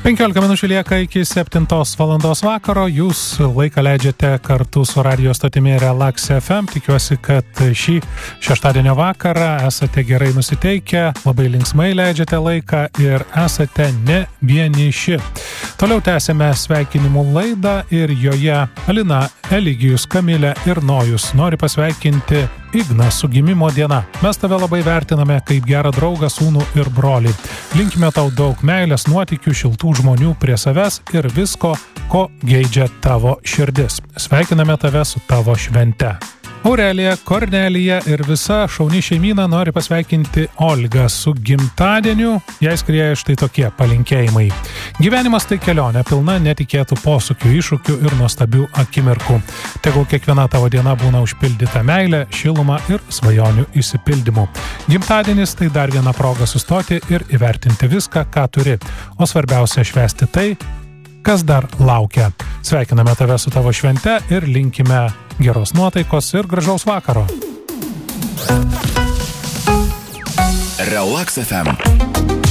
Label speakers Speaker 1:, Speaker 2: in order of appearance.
Speaker 1: 15 minučių lieka iki 7 valandos vakaro. Jūs laiką leidžiate kartu su radio stotimi Relax FM. Tikiuosi, kad šį šeštadienio vakarą esate gerai nusiteikę, labai linksmai leidžiate laiką ir esate ne vieniši. Toliau tęsime sveikinimų laidą ir joje Alina, Eligijus, Kamilė ir Nojus nori pasveikinti Igną su gimimo diena. Mes tave labai vertiname kaip gerą draugą, sūnų ir brolį. Linkime tau daug meilės, nuotykių, šiltų žmonių prie savęs ir visko, ko geidžia tavo širdis. Sveikiname tave su tavo švente. Aurelija, Kornelija ir visa šauni šeimyna nori pasveikinti Olgą su gimtadieniu. Jai skrieja štai tokie palinkėjimai. Gyvenimas tai kelionė, pilna netikėtų posūkių, iššūkių ir nuostabių akimirkų. Tegul kiekviena tavo diena būna užpildyta meilė, šiluma ir svajonių išsipildymu. Gimtadienis tai dar viena proga sustoti ir įvertinti viską, ką turi. O svarbiausia švęsti tai, kas dar laukia. Sveikiname tave su tavo švente ir linkime geros nuotaikos ir gražaus vakaro.
Speaker 2: Relax FM.